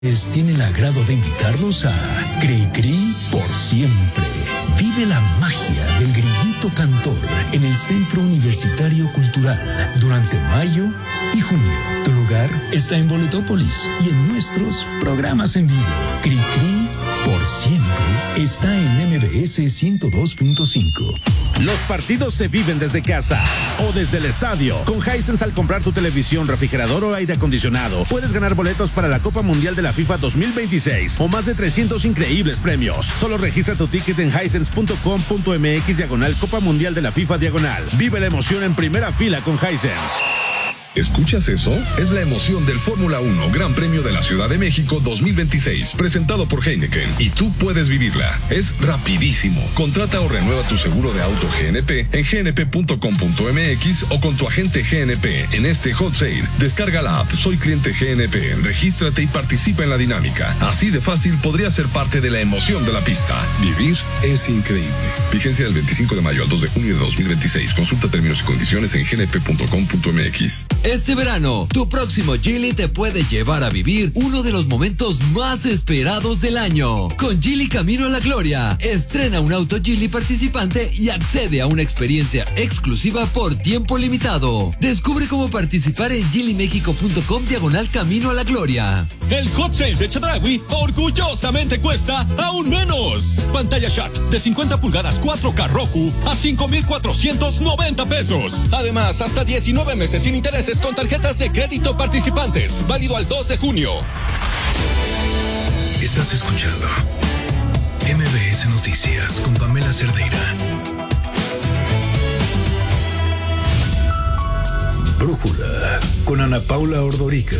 Tiene el agrado de invitarlos a Cricri por siempre. Vive la magia del grillito cantor en el Centro Universitario Cultural durante mayo y junio. Tu lugar está en Boletópolis y en nuestros programas en vivo. Cricri por siempre está en MBS 102.5. Los partidos se viven desde casa o desde el estadio. Con Hisense, al comprar tu televisión, refrigerador o aire acondicionado, puedes ganar boletos para la Copa Mundial de la FIFA 2026 o más de 300 increíbles premios. Solo registra tu ticket en hisense.com.mx/Copa Mundial de la FIFA /. Vive la emoción en primera fila con Hisense. ¿Escuchas eso? Es la emoción del Fórmula 1 Gran Premio de la Ciudad de México 2026, presentado por Heineken, y tú puedes vivirla. Es rapidísimo. Contrata o renueva tu seguro de auto GNP en gnp.com.mx o con tu agente GNP en este hot sale. Descarga la app Soy Cliente GNP, regístrate y participa en la dinámica. Así de fácil podría ser parte de la emoción de la pista. Vivir es increíble. Vigencia del 25 de mayo al 2 de junio de 2026. Consulta términos y condiciones en gnp.com.mx. Este verano, tu próximo Geely te puede llevar a vivir uno de los momentos más esperados del año. Con Geely Camino a la Gloria, estrena un auto Geely participante y accede a una experiencia exclusiva por tiempo limitado. Descubre cómo participar en geelymexico.com/Camino a la Gloria. El hot sale de Chedraui orgullosamente cuesta aún menos. Pantalla Sharp de 50 pulgadas 4K Roku a 5,490 pesos. Además, hasta 19 meses sin intereses con tarjetas de crédito participantes. Válido al 2 de junio. Estás escuchando MBS Noticias con Pamela Cerdeira. Brújula con Ana Paula Ordorica.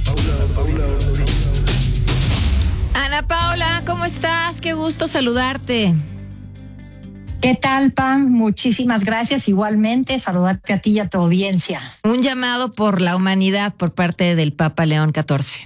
Ana Paula, ¿cómo estás? Qué gusto saludarte. ¿Qué tal, Pam? Muchísimas gracias. Igualmente, saludarte a ti y a tu audiencia. Un llamado por la humanidad por parte del Papa León XIV.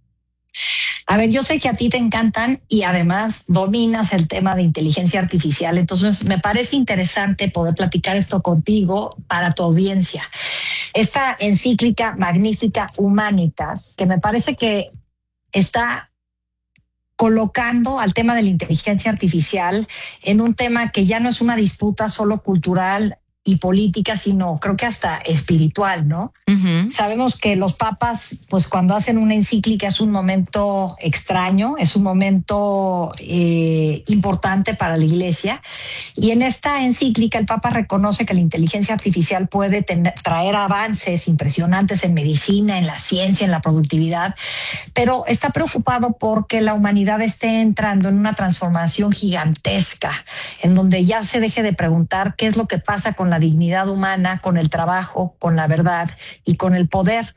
A ver, yo sé que a ti te encantan y además dominas el tema de inteligencia artificial, entonces me parece interesante poder platicar esto contigo para tu audiencia. Esta encíclica magnífica Humanitas, que me parece que está colocando al tema de la inteligencia artificial en un tema que ya no es una disputa solo cultural y política, sino creo que hasta espiritual, ¿no? Uh-huh. Sabemos que los papas, pues cuando hacen una encíclica es un momento extraño, es un momento importante para la Iglesia, y en esta encíclica el Papa reconoce que la inteligencia artificial puede traer avances impresionantes en medicina, en la ciencia, en la productividad, pero está preocupado porque la humanidad esté entrando en una transformación gigantesca, en donde ya se deje de preguntar qué es lo que pasa con la dignidad humana, con el trabajo, con la verdad y con el poder.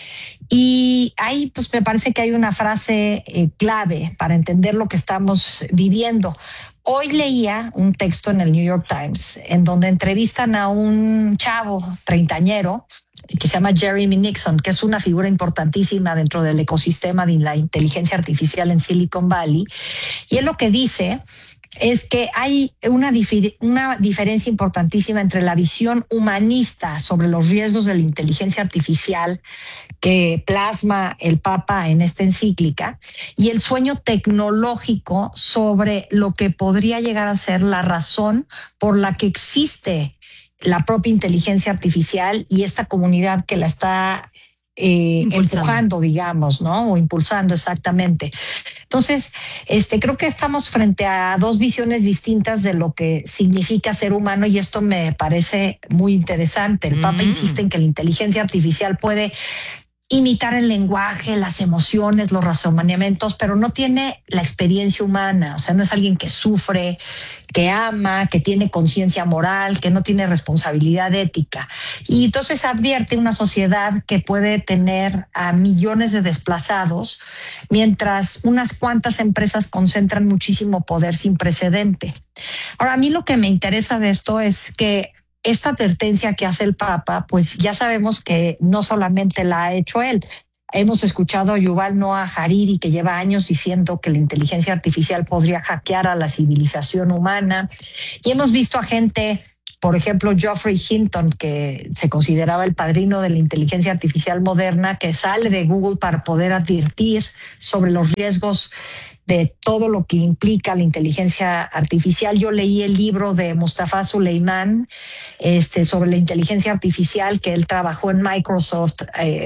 Y ahí pues me parece que hay una frase clave para entender lo que estamos viviendo. Hoy leía un texto en el New York Times en donde entrevistan a un chavo treintañero que se llama Jeremy Nixon, que es una figura importantísima dentro del ecosistema de la inteligencia artificial en Silicon Valley. Y él lo que dice es que hay una diferencia importantísima entre la visión humanista sobre los riesgos de la inteligencia artificial que plasma el Papa en esta encíclica y el sueño tecnológico sobre lo que podría llegar a ser la razón por la que existe la propia inteligencia artificial y esta comunidad que la está empujando, digamos, ¿no? O impulsando, exactamente. Entonces, creo que estamos frente a dos visiones distintas de lo que significa ser humano y esto me parece muy interesante. El Papa insiste en que la inteligencia artificial puede imitar el lenguaje, las emociones, los razonamientos, pero no tiene la experiencia humana. O sea, no es alguien que sufre, que ama, que tiene conciencia moral, que no tiene responsabilidad ética. Y entonces advierte una sociedad que puede tener a millones de desplazados, mientras unas cuantas empresas concentran muchísimo poder sin precedente. Ahora, a mí lo que me interesa de esto es que esta advertencia que hace el Papa, pues ya sabemos que no solamente la ha hecho él. Hemos escuchado a Yuval Noah Harari, que lleva años diciendo que la inteligencia artificial podría hackear a la civilización humana. Y hemos visto a gente por ejemplo, Geoffrey Hinton, que se consideraba el padrino de la inteligencia artificial moderna, que sale de Google para poder advertir sobre los riesgos de todo lo que implica la inteligencia artificial. Yo leí el libro de Mustafa Suleyman sobre la inteligencia artificial, que él trabajó en Microsoft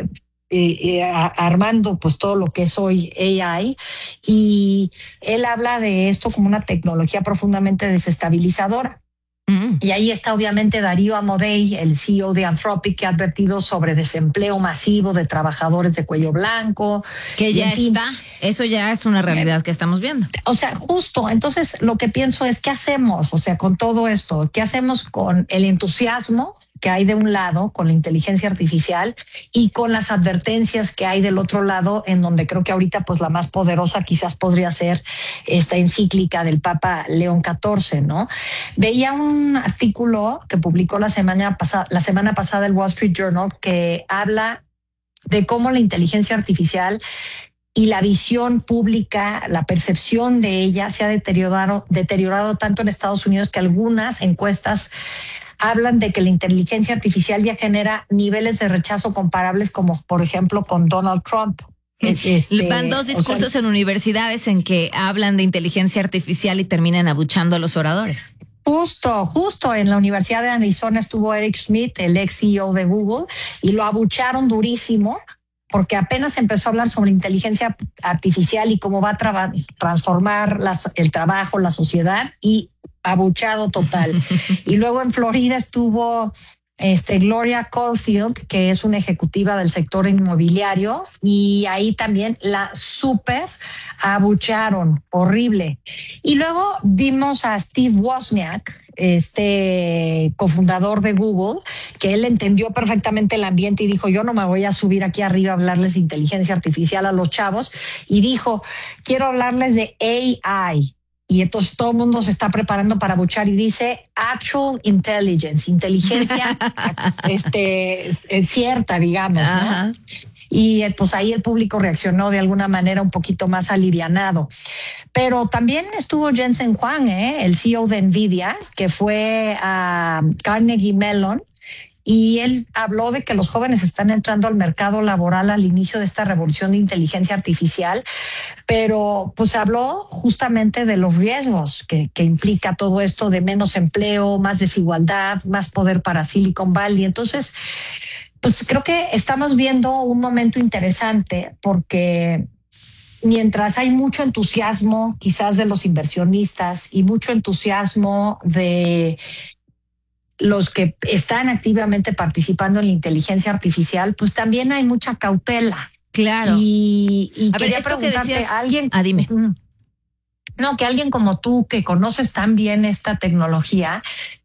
armando pues todo lo que es hoy AI, y él habla de esto como una tecnología profundamente desestabilizadora. Y ahí está obviamente Darío Amodei, el CEO de Anthropic, que ha advertido sobre desempleo masivo de trabajadores de cuello blanco. Que ya está, eso ya es una realidad que estamos viendo. O sea, justo, entonces lo que pienso es, ¿qué hacemos? O sea, con todo esto, ¿qué hacemos con el entusiasmo que hay de un lado con la inteligencia artificial y con las advertencias que hay del otro lado, en donde creo que ahorita pues la más poderosa quizás podría ser esta encíclica del Papa León XIV, ¿no? Veía un artículo que publicó la semana pasada el Wall Street Journal, que habla de cómo la inteligencia artificial y la visión pública, la percepción de ella se ha deteriorado tanto en Estados Unidos que algunas encuestas hablan de que la inteligencia artificial ya genera niveles de rechazo comparables como, por ejemplo, con Donald Trump. Van dos discursos en universidades en que hablan de inteligencia artificial y terminan abuchando a los oradores. Justo en la Universidad de Arizona estuvo Eric Schmidt, el ex CEO de Google, y lo abucharon durísimo porque apenas empezó a hablar sobre inteligencia artificial y cómo va a transformar el trabajo, la sociedad, y abuchado total. Y luego en Florida estuvo Gloria Caulfield, que es una ejecutiva del sector inmobiliario, y ahí también la súper abucharon, horrible. Y luego vimos a Steve Wozniak, cofundador de Google, que él entendió perfectamente el ambiente y dijo, yo no me voy a subir aquí arriba a hablarles de inteligencia artificial a los chavos, y dijo, quiero hablarles de AI. Y entonces todo el mundo se está preparando para abuchar y dice actual intelligence, inteligencia cierta, digamos, ¿no? Y pues ahí el público reaccionó de alguna manera un poquito más alivianado. Pero también estuvo Jensen Huang, el CEO de NVIDIA, que fue a Carnegie Mellon, y él habló de que los jóvenes están entrando al mercado laboral al inicio de esta revolución de inteligencia artificial, pero pues habló justamente de los riesgos que implica todo esto, de menos empleo, más desigualdad, más poder para Silicon Valley. Entonces, pues creo que estamos viendo un momento interesante, porque mientras hay mucho entusiasmo quizás de los inversionistas y mucho entusiasmo de los que están activamente participando en la inteligencia artificial, pues también hay mucha cautela. Claro. Y a quería ver, esto preguntarte que decías, a alguien. Dime. No, que alguien como tú, que conoces tan bien esta tecnología,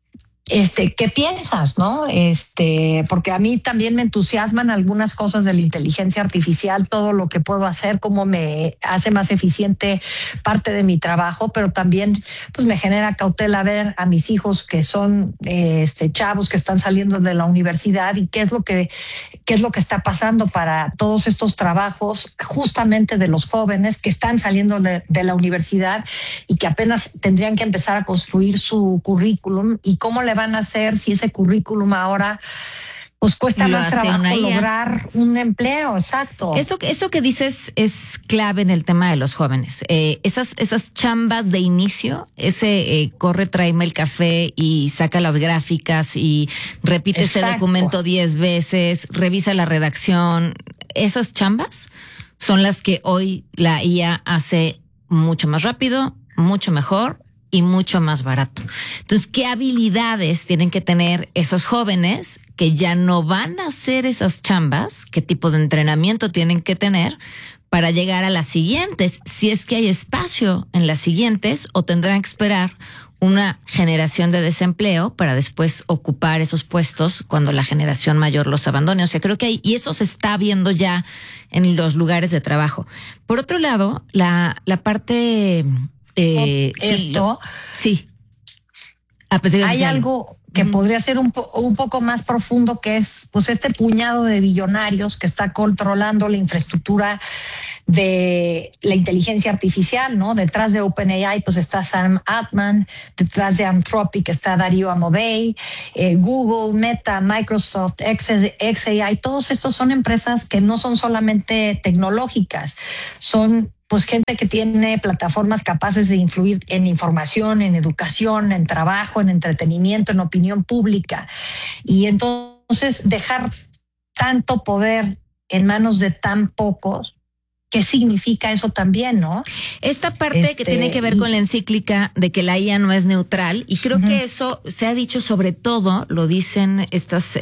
¿qué piensas, no? Porque a mí también me entusiasman algunas cosas de la inteligencia artificial, todo lo que puedo hacer, cómo me hace más eficiente parte de mi trabajo, pero también pues me genera cautela ver a mis hijos que son chavos que están saliendo de la universidad, y qué es lo que está pasando para todos estos trabajos justamente de los jóvenes que están saliendo de la universidad y que apenas tendrían que empezar a construir su currículum, y cómo le van a hacer si ese currículum ahora pues cuesta más trabajo lograr un empleo. Exacto. Eso que dices es clave en el tema de los jóvenes. Esas chambas de inicio, corre, tráeme el café y saca las gráficas y repite este documento 10 veces, revisa la redacción. Esas chambas son las que hoy la IA hace mucho más rápido, mucho mejor y mucho más barato. Entonces, ¿qué habilidades tienen que tener esos jóvenes que ya no van a hacer esas chambas? ¿Qué tipo de entrenamiento tienen que tener para llegar a las siguientes? Si es que hay espacio en las siguientes, o tendrán que esperar una generación de desempleo para después ocupar esos puestos cuando la generación mayor los abandone. O sea, creo que y eso se está viendo ya en los lugares de trabajo. Por otro lado, la parte... esto sí. hay algo que podría ser un poco más profundo, que es pues este puñado de billonarios que está controlando la infraestructura de la inteligencia artificial, ¿no? Detrás de OpenAI pues está Sam Altman, detrás de Anthropic está Darío Amodei, Google, Meta, Microsoft, xAI, todos estos son empresas que no son solamente tecnológicas, son pues gente que tiene plataformas capaces de influir en información, en educación, en trabajo, en entretenimiento, en opinión pública. Y entonces dejar tanto poder en manos de tan pocos, ¿qué significa eso también, no? Esta parte que tiene que ver con la encíclica de que la IA no es neutral, y creo que eso se ha dicho sobre todo, lo dicen estas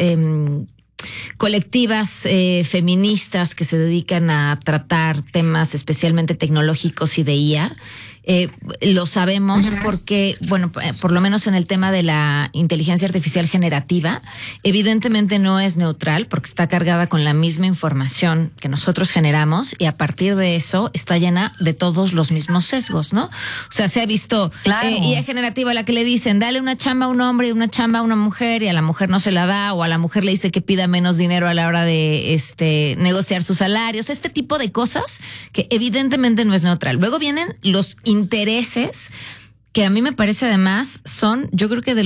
colectivas feministas que se dedican a tratar temas especialmente tecnológicos y de IA. Lo sabemos porque, bueno, por lo menos en el tema de la inteligencia artificial generativa, evidentemente no es neutral porque está cargada con la misma información que nosotros generamos y a partir de eso está llena de todos los mismos sesgos, ¿no? O sea, se ha visto IA generativa a la que le dicen, dale una chamba a un hombre y una chamba a una mujer y a la mujer no se la da, o a la mujer le dice que pida menos dinero a la hora de negociar sus salarios, este tipo de cosas que evidentemente no es neutral. Luego vienen los intereses que a mí me parece además son, yo creo que de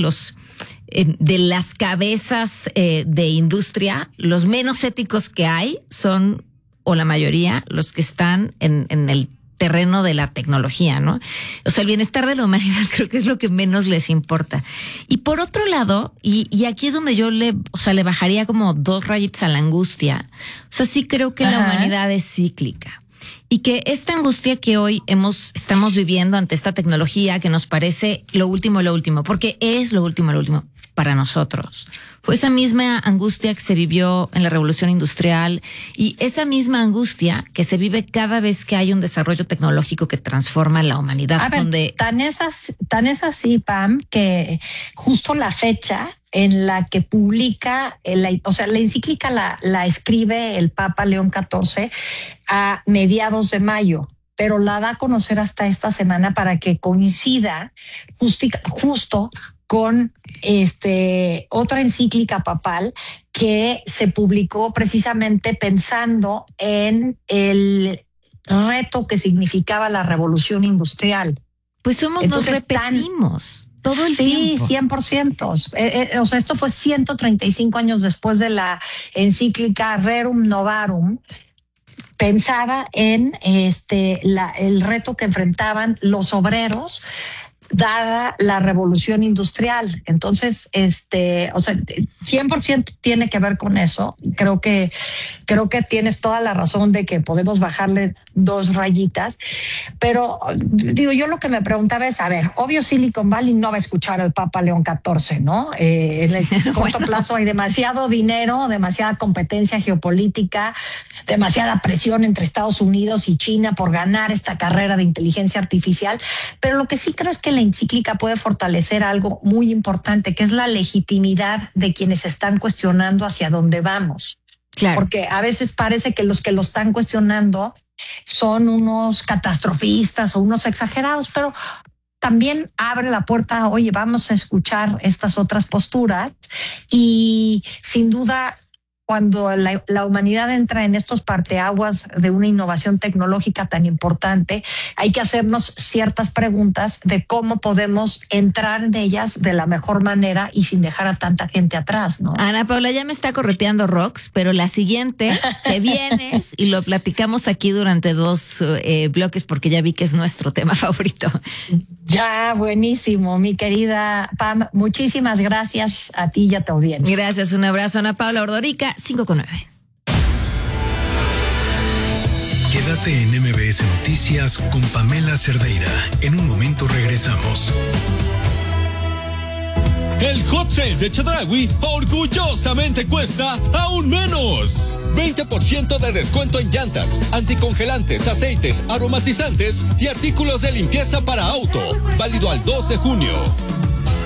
las cabezas de industria, los menos éticos que hay son, o la mayoría, los que están en el terreno de la tecnología, ¿no? O sea, el bienestar de la humanidad creo que es lo que menos les importa. Y por otro lado, y aquí es donde yo le bajaría como 2 rayitas a la angustia. O sea, sí creo que la humanidad es cíclica. Y que esta angustia que hoy estamos viviendo ante esta tecnología que nos parece lo último, porque es lo último para nosotros. Fue esa misma angustia que se vivió en la Revolución Industrial y esa misma angustia que se vive cada vez que hay un desarrollo tecnológico que transforma la humanidad. A ver, tan es así, Pam, que justo la fecha en la que publica, la encíclica la escribe el Papa León XIV a mediados de mayo, pero la da a conocer hasta esta semana para que coincida justo con otra encíclica papal que se publicó precisamente pensando en el reto que significaba la revolución industrial. Pues nos repetimos. Todo el tiempo. 100%. O sea, esto fue 135 años después de la encíclica Rerum Novarum, pensada en el reto que enfrentaban los obreros dada la revolución industrial. Entonces, 100% tiene que ver con eso. Creo que tienes toda la razón de que podemos bajarle 2 rayitas, pero digo, yo lo que me preguntaba es, a ver, obvio Silicon Valley no va a escuchar al Papa León XIV, ¿no? En el corto plazo hay demasiado dinero, demasiada competencia geopolítica, demasiada presión entre Estados Unidos y China por ganar esta carrera de inteligencia artificial, pero lo que sí creo es que la encíclica puede fortalecer algo muy importante, que es la legitimidad de quienes están cuestionando hacia dónde vamos. Claro. Porque a veces parece que los lo están cuestionando son unos catastrofistas o unos exagerados, pero también abre la puerta, oye, vamos a escuchar estas otras posturas y sin duda cuando la humanidad entra en estos parteaguas de una innovación tecnológica tan importante, hay que hacernos ciertas preguntas de cómo podemos entrar en ellas de la mejor manera y sin dejar a tanta gente atrás, ¿no? Ana Paula ya me está correteando Rox, pero la siguiente te vienes y lo platicamos aquí durante 2 bloques porque ya vi que es nuestro tema favorito. Ya, buenísimo, mi querida Pam. Muchísimas gracias a ti y a tu audiencia. Gracias, un abrazo, Ana Paula Ordorica. 5:9. Quédate en MBS Noticias con Pamela Cerdeira. En un momento regresamos. El Hot Sale de Chedraui orgullosamente cuesta aún menos. 20% de descuento en llantas, anticongelantes, aceites, aromatizantes y artículos de limpieza para auto. Válido al 2 de junio.